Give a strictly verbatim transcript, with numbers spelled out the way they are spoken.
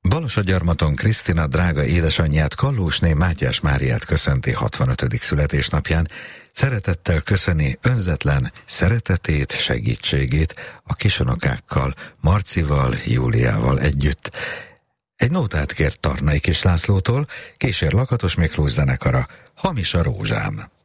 Balassagyarmaton Krisztina drága édesanyját, Kallósné Mátyás Máriát köszönti hatvanötödik születésnapján. Szeretettel köszöni önzetlen szeretetét, segítségét a kisonokákkal, Marcival, Júliával együtt. Egy nótát kért Tarnai Kis Lászlótól, kísér Lakatos Miklós zenekara, Hamis a rózsám.